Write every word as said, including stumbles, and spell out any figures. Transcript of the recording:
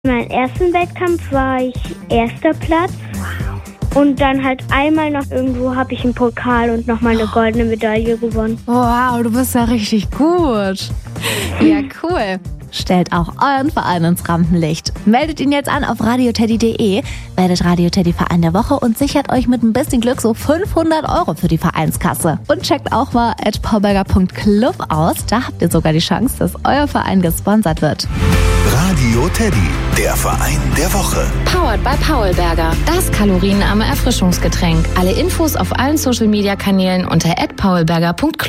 Mein ersten Wettkampf war ich erster Platz. Und dann halt einmal noch irgendwo habe ich einen Pokal und nochmal eine goldene Medaille gewonnen. Wow, du bist ja richtig gut. Ja, cool. Stellt auch euren Verein ins Rampenlicht. Meldet ihn jetzt an auf radioteddy punkt de, werdet Radio Teddy Verein der Woche und sichert euch mit ein bisschen Glück so fünfhundert Euro für die Vereinskasse. Und checkt auch mal at paulberger punkt club aus. Da habt ihr sogar die Chance, dass euer Verein gesponsert wird. Radio Teddy, der Verein der Woche. Powered by Paulberger, das kalorienarme Erfrischungsgetränk. Alle Infos auf allen Social-Media-Kanälen unter at paulberger punkt club.